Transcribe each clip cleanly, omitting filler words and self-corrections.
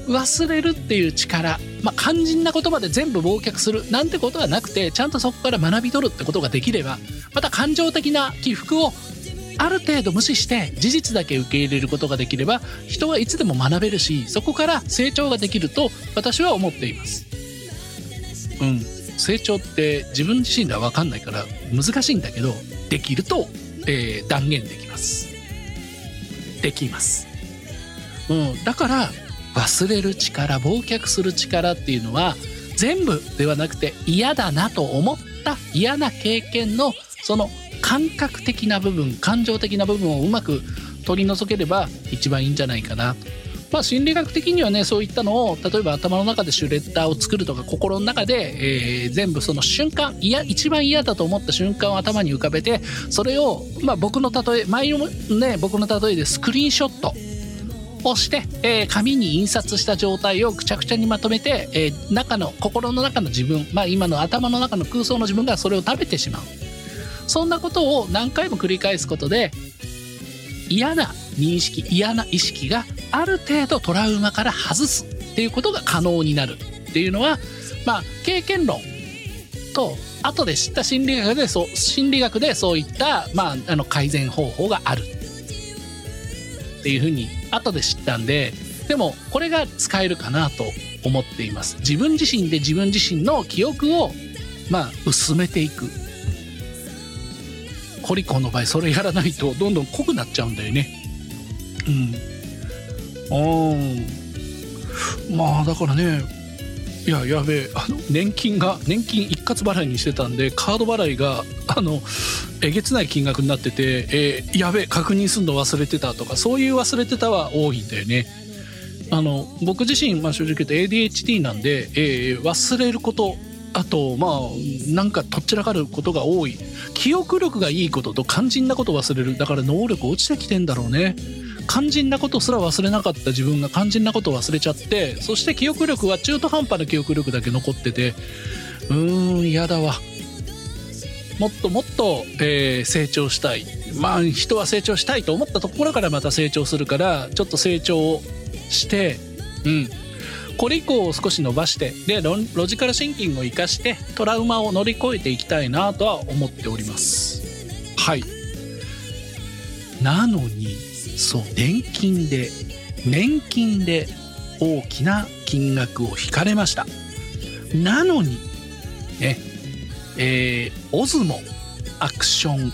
忘れるっていう力、肝心な言葉で全部忘却するなんてことはなくて、ちゃんとそこから学び取るってことができれば、また感情的な起伏をある程度無視して事実だけ受け入れることができれば、人はいつでも学べるし、そこから成長ができると私は思っています。成長って自分自身では分かんないから難しいんだけど、できると、断言できます。できます。だから忘れる力、忘却する力っていうのは全部ではなくて、嫌だなと思った嫌な経験のその感覚的な部分、感情的な部分をうまく取り除ければ一番いいんじゃないかなと。心理学的にはね、そういったのを例えば頭の中でシュレッダーを作るとか、心の中で、全部その瞬間、一番嫌だと思った瞬間を頭に浮かべて、それを、僕の例え、前のね、僕の例えでスクリーンショットをして、紙に印刷した状態をくちゃくちゃにまとめて、心の中の自分、今の頭の中の空想の自分がそれを食べてしまう。そんなことを何回も繰り返すことで、嫌な認識、嫌な意識がある程度トラウマから外すっていうことが可能になるっていうのは、経験論と後で知った心理学でそういった、改善方法があるっていうふうに後で知ったんで、でもこれが使えるかなと思っています。自分自身で自分自身の記憶を薄めていく。コリコンの場合それやらないとどんどん濃くなっちゃうんだよね。だからね、やべえ、年金一括払いにしてたんで、カード払いがえげつない金額になってて、やべえ、確認するの忘れてたとか、そういう忘れてたは多いんだよね。僕自身、正直言うと ADHD なんで、忘れること、あとなんかとっちらかることが多い。記憶力がいいことと肝心なことを忘れる。だから能力落ちてきてんだろうね。肝心なことすら忘れなかった自分が肝心なことを忘れちゃって、そして記憶力は中途半端な記憶力だけ残ってて、嫌だわ。もっともっと、成長したい。人は成長したいと思ったところからまた成長するから、ちょっと成長してこれ以降を少し伸ばして、でロジカルシンキングを生かしてトラウマを乗り越えていきたいなとは思っております。はい。なのに年金で大きな金額を引かれました。なのにね、オズモアクション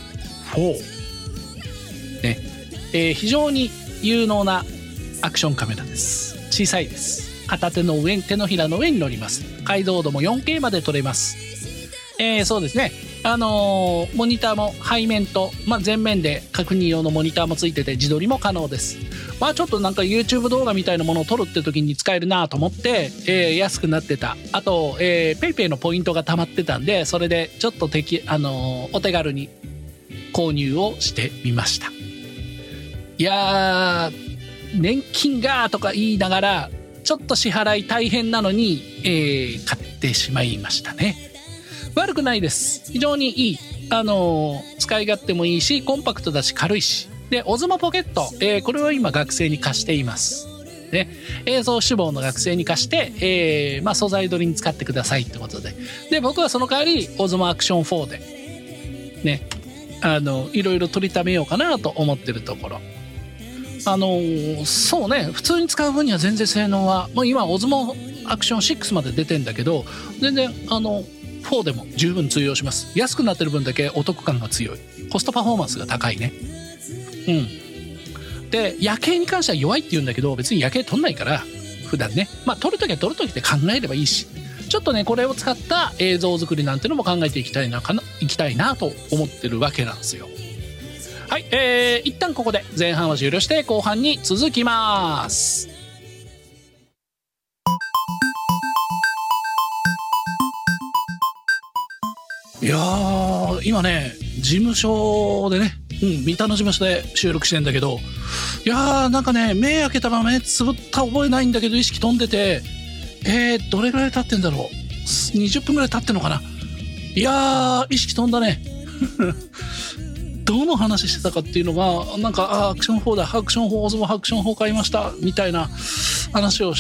4、ね、非常に有能なアクションカメラです。小さいです。片手の上、手のひらの上に乗ります。解像度も 4K まで撮れます。そうですね。モニターも背面と、前面で確認用のモニターもついてて、自撮りも可能です。ちょっとなんか YouTube 動画みたいなものを撮るって時に使えるなと思って、安くなってた。あと、PayPay のポイントが溜まってたんで、それでちょっとお手軽に購入をしてみました。いやー、年金がとか言いながらちょっと支払い大変なのに、買ってしまいましたね。悪くないです。非常にいい、使い勝手もいいし、コンパクトだし軽いし。で、オズモポケット、これは今学生に貸していますね。映像志望の学生に貸して、素材取りに使ってくださいってことで、僕はその代わりオズモアクション4でね、いろいろ取りためようかなと思ってるところ。そうね、普通に使う分には全然性能は、今オズモアクション6まで出てんだけど、全然4でも十分通用します。安くなってる分だけお得感が強い。コストパフォーマンスが高いね。で、夜景に関しては弱いって言うんだけど、別に夜景撮んないから普段ね、撮るときは撮るときって考えればいいし、ちょっとねこれを使った映像作りなんてのも考えていきたいなと思ってるわけなんですよ。はい、一旦ここで前半は終了して後半に続きます。いやー、今ね事務所でね、三田の事務所で収録してんだけど、いやーなんかね、目開けたまま目つぶった覚えないんだけど意識飛んでて、どれぐらい経ってんだろう、20分ぐらい経ってんのかな。いやー意識飛んだねどの話してたかっていうのがなんか、アクション4だ、アクション4オズモアクション4買いましたみたいな話を